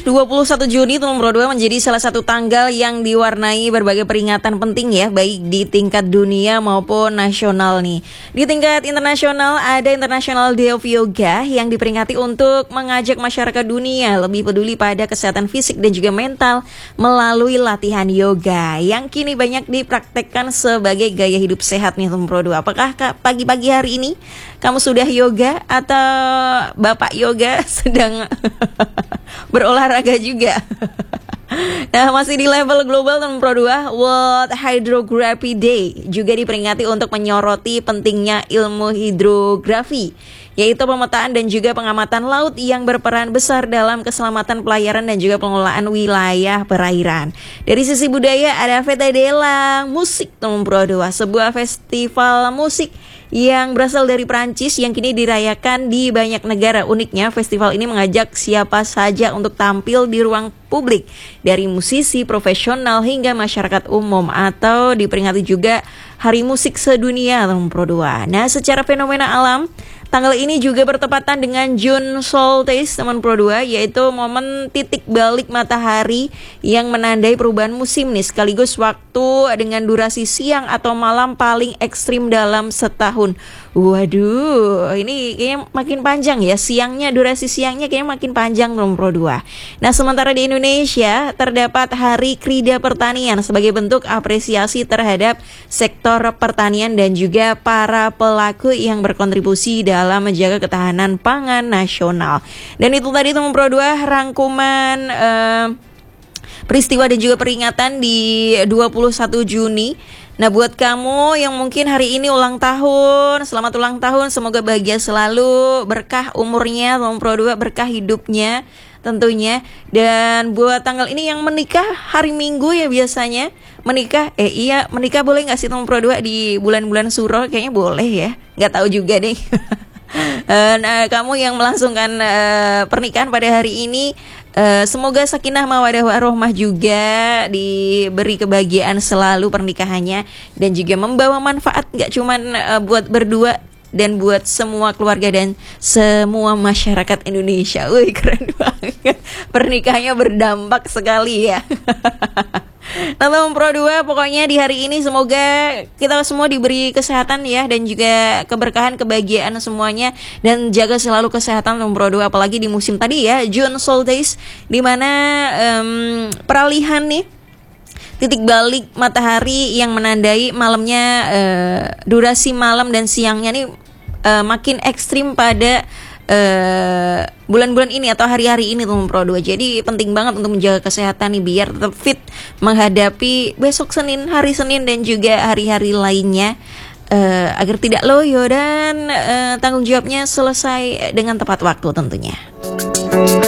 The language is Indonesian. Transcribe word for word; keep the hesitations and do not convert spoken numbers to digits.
dua puluh satu Juni tahun dua ribu dua puluh dua menjadi salah satu tanggal yang diwarnai berbagai peringatan penting ya, baik di tingkat dunia maupun nasional nih. Di tingkat internasional ada International Day of Yoga yang diperingati untuk mengajak masyarakat dunia lebih peduli pada kesehatan fisik dan juga mental melalui latihan yoga yang kini banyak dipraktekkan sebagai gaya hidup sehat nih tahun dua ribu dua puluh dua. Apakah pagi-pagi hari ini kamu sudah yoga atau Bapak yoga sedang berolahraga juga? Nah, masih di level global tahun dua ribu dua puluh dua, World Hydrography Day juga diperingati untuk menyoroti pentingnya ilmu hidrografi, yaitu pemetaan dan juga pengamatan laut yang berperan besar dalam keselamatan pelayaran dan juga pengelolaan wilayah perairan. Dari sisi budaya ada Feta Dela Musik tahun dua ribu dua puluh dua, sebuah festival musik yang berasal dari Prancis yang kini dirayakan di banyak negara. Uniknya, festival ini mengajak siapa saja untuk tampil di ruang publik, dari musisi profesional hingga masyarakat umum, atau diperingati juga Hari Musik Sedunia tahun dua ribu dua puluh dua. Nah, secara fenomena alam, tanggal ini juga bertepatan dengan June Solstice tahun dua ribu dua puluh dua, yaitu momen titik balik matahari yang menandai perubahan musim nih, sekaligus waktu dengan durasi siang atau malam paling ekstrim dalam setahun. Waduh, ini kayaknya makin panjang ya, siangnya, durasi siangnya kayaknya makin panjang tahun dua ribu dua puluh dua. Nah, sementara di Indonesia terdapat Hari Krida Pertanian sebagai bentuk apresiasi terhadap sektor pertanian dan juga para pelaku yang berkontribusi dalam menjaga ketahanan pangan nasional. Dan itu tadi tahun dua ribu dua puluh dua rangkuman uh, peristiwa dan juga peringatan di dua puluh satu Juni. Nah, buat kamu yang mungkin hari ini ulang tahun, selamat ulang tahun, semoga bahagia selalu, berkah umurnya tahun dua ribu dua puluh dua, berkah hidupnya tentunya. Dan buat tanggal ini yang menikah hari Minggu ya biasanya menikah, eh iya menikah boleh nggak sih tahun dua ribu dua puluh dua di bulan-bulan suro? Kayaknya boleh ya, nggak tahu juga deh. Nah, kamu yang melangsungkan uh, pernikahan pada hari ini, uh, semoga sakinah mawadah warohmah juga, diberi kebahagiaan selalu pernikahannya, dan juga membawa manfaat gak cuman uh, buat berdua, dan buat semua keluarga dan semua masyarakat Indonesia. Wih, keren banget, pernikahannya berdampak sekali ya. Nah, tahun dua ribu dua puluh dua pokoknya di hari ini semoga kita semua diberi kesehatan ya, dan juga keberkahan, kebahagiaan semuanya, dan jaga selalu kesehatan tahun dua ribu dua puluh dua, apalagi di musim tadi ya, June Solstice, di mana um, peralihan nih, titik balik matahari yang menandai malamnya, uh, durasi malam dan siangnya nih uh, makin ekstrim pada Uh, bulan-bulan ini atau hari-hari ini tahun dua ribu dua puluh dua. Jadi penting banget untuk menjaga kesehatan nih, biar tetap fit menghadapi besok Senin, hari Senin, dan juga hari-hari lainnya, uh, agar tidak loyo dan uh, tanggung jawabnya selesai dengan tepat waktu tentunya.